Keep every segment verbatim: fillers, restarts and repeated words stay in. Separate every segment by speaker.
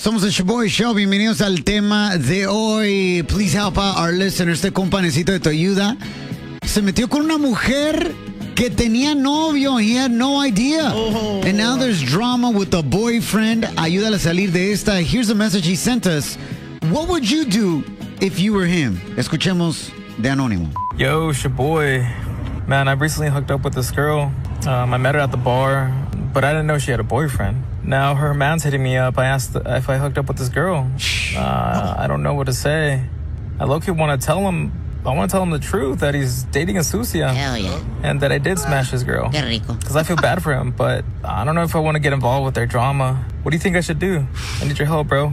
Speaker 1: Somos el Shaboy Show. Bienvenidos al tema de hoy. Please help out our listeners. Este compa necesita de tu ayuda. Se metió con una mujer que tenía novio. He had no idea. Oh. And now there's drama with the boyfriend. Ayúdale a salir de esta. Here's a message he sent us. What would you do if you were him? Escuchemos de Anónimo.
Speaker 2: Yo, Shaboy. Man, I recently hooked up with this girl. Um, I met her at the bar, but I didn't know she had a boyfriend. Now her man's hitting me up. I asked if I hooked up with this girl. Uh, I don't know what to say. I low-key want to tell him, I want to tell him the truth, that he's dating a sucia.
Speaker 3: Hell yeah.
Speaker 2: And that I did smash his girl.
Speaker 3: Qué rico.
Speaker 2: Because I feel bad for him, but I don't know if I want to get involved with their drama. What do you think I should do? I need your help, bro.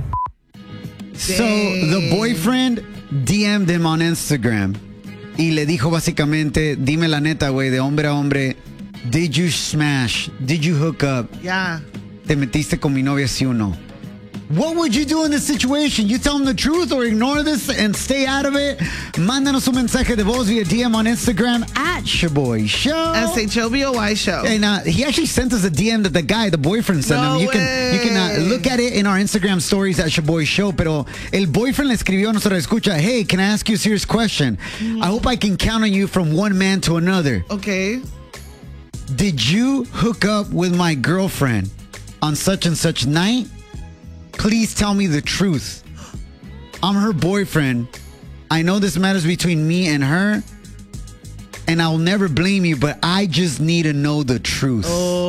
Speaker 1: So the boyfriend D M'd him on Instagram y le dijo básicamente, dime la neta, güey, de hombre a hombre, did you smash? Did you hook up?
Speaker 4: Yeah.
Speaker 1: Te metiste con mi novia, sí o no? What would you do in this situation? You tell him the truth or ignore this and stay out of it? Mándanos un mensaje de voz via D M on Instagram at Shaboy Show.
Speaker 4: S H O B O Y Show.
Speaker 1: And uh, he actually sent us a D M that the guy, the boyfriend sent
Speaker 4: no
Speaker 1: him. You
Speaker 4: way.
Speaker 1: can you can uh, look at it in our Instagram stories at Shaboy Show. Pero el boyfriend le escribió a nuestra escucha, hey, can I ask you a serious question? Mm. I hope I can count on you from one man to another.
Speaker 4: Okay.
Speaker 1: Did you hook up with my girlfriend on such and such night? Please tell me the truth. I'm her boyfriend. I know this matters between me and her, and I'll never blame you, but I just need to know the truth.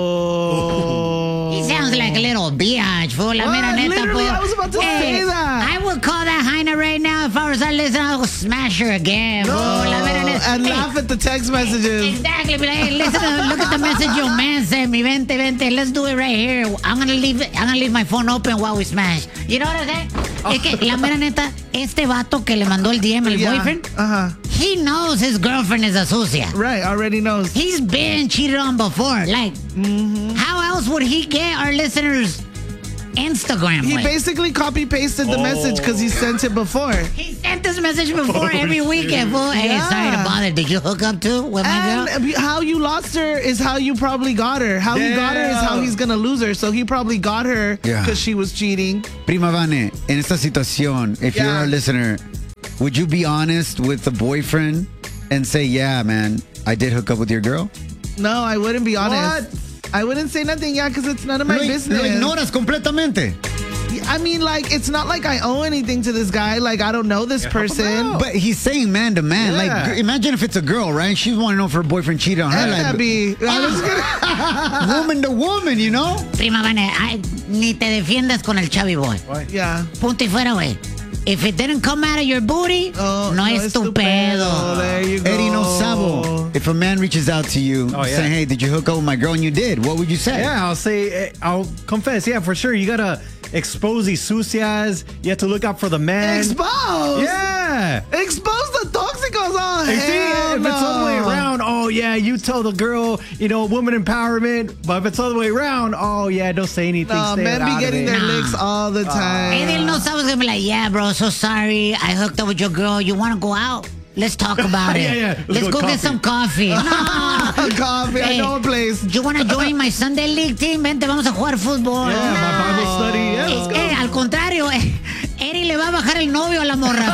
Speaker 4: Oh.
Speaker 3: He sounds like a little biatch, fool. La mera neta,
Speaker 4: literally,
Speaker 3: pues,
Speaker 4: I was about to
Speaker 3: hey,
Speaker 4: say that.
Speaker 3: I would call that Heina right now if I was that listen. I would smash her again,
Speaker 4: No.
Speaker 3: fool. La mera neta.
Speaker 4: And
Speaker 3: Hey,
Speaker 4: laugh at the text messages.
Speaker 3: Exactly. But hey, listen, to, look at the message your man sent me. Vente, vente. Let's do it right here. I'm gonna leave it. I'm gonna leave my phone open while we smash. You know what I'm saying? Es que la mera neta, este vato que le mandó el D M, el
Speaker 4: Yeah.
Speaker 3: boyfriend,
Speaker 4: Uh-huh.
Speaker 3: he knows his girlfriend is a sucia.
Speaker 4: Right, already knows.
Speaker 3: He's been cheated on before. Like,
Speaker 4: Mm-hmm.
Speaker 3: how else would he get our listeners' Instagram?
Speaker 4: He
Speaker 3: with?
Speaker 4: basically copy-pasted the
Speaker 5: Oh.
Speaker 4: message because he sent it before.
Speaker 3: He sent this message before
Speaker 5: Oh,
Speaker 3: every
Speaker 5: shit.
Speaker 3: weekend, fool. Hey,
Speaker 4: Yeah.
Speaker 3: sorry to bother. Did you hook up too with my girl?
Speaker 4: And how you lost her is how you probably got her. How he got her is how he's going to lose her. So he probably got her because
Speaker 1: Yeah.
Speaker 4: she was cheating.
Speaker 1: Prima Vane, en esta situación, if you're
Speaker 4: Yeah.
Speaker 1: our listener, would you be honest with the boyfriend and say, yeah, man, I did hook up with your girl?
Speaker 4: No, I wouldn't be honest.
Speaker 1: What?
Speaker 4: I wouldn't say nothing, yeah, because it's none of my
Speaker 1: Lo,
Speaker 4: business.
Speaker 1: lo ignoras completamente.
Speaker 4: I mean, like, it's not like I owe anything to this guy. Like, I don't know this person.
Speaker 1: But he's saying man to man.
Speaker 4: Yeah.
Speaker 1: Like, imagine if it's a girl, right? She's wanting to know if her boyfriend cheated on her.
Speaker 4: Let
Speaker 1: Like,
Speaker 4: that be. I was gonna-
Speaker 1: woman to woman, you know?
Speaker 3: Prima Vane, ay, ni te defiendas con el Chavi boy.
Speaker 4: Yeah.
Speaker 3: Punto y fuera, güey. If it didn't come out of your booty,
Speaker 4: Oh,
Speaker 3: no, es tu pedo.
Speaker 4: There you go.
Speaker 1: Eddie no sabo. If a man reaches out to you
Speaker 5: Oh, yeah.
Speaker 1: saying, hey, did you hook up with my girl? And you did, what would you say?
Speaker 5: Yeah, I'll say, I'll confess. Yeah, for sure. You gotta expose these sucias. You have to look out for the man.
Speaker 4: Expose.
Speaker 5: Yeah.
Speaker 4: Expose the toxicos. Oh,
Speaker 5: You see,
Speaker 4: hell
Speaker 5: if it's all the way
Speaker 4: no.
Speaker 5: around, oh yeah, you tell the girl, you know, woman empowerment. But if it's all the way around, oh yeah, don't say anything.
Speaker 4: No,
Speaker 5: stay
Speaker 4: men
Speaker 5: out
Speaker 4: be
Speaker 5: of
Speaker 4: getting
Speaker 5: it.
Speaker 4: their
Speaker 3: Nah.
Speaker 4: licks all the time.
Speaker 3: Eddie no sabes gonna be like, yeah, bro, so sorry. I hooked up with your girl. You want to go out? Let's talk about it.
Speaker 5: Yeah, yeah. Let's
Speaker 3: Let's
Speaker 5: go
Speaker 3: go,
Speaker 5: coffee.
Speaker 3: get some coffee. No.
Speaker 4: Coffee, I
Speaker 3: Hey,
Speaker 4: know a place.
Speaker 3: You want to join my Sunday League team? Vente, vamos a jugar fútbol.
Speaker 5: Yeah, my Bible study. Yeah,
Speaker 3: Eh,
Speaker 5: let's go.
Speaker 3: eh, al contrario, eh, Eddie le va a bajar el novio a la morra.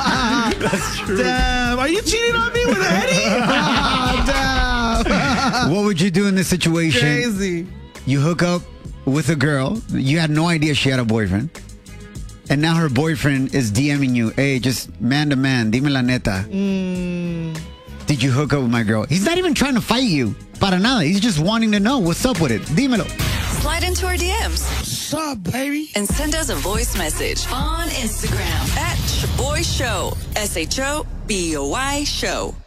Speaker 5: That's true.
Speaker 4: Damn, are you cheating on me with Eddie? Oh, damn.
Speaker 1: What would you do in this situation?
Speaker 4: Crazy.
Speaker 1: You hook up with a girl. You had no idea she had a boyfriend. And now her boyfriend is DMing you. Hey, just man to man. Dime la neta.
Speaker 4: Mm.
Speaker 1: Did you hook up with my girl? He's not even trying to fight you. Para nada. He's just wanting to know what's up with it. Dímelo.
Speaker 6: Slide into our D Ms.
Speaker 4: What's up, baby?
Speaker 6: And send us a voice message on Instagram at Shaboy Show. S H O B O Y Show.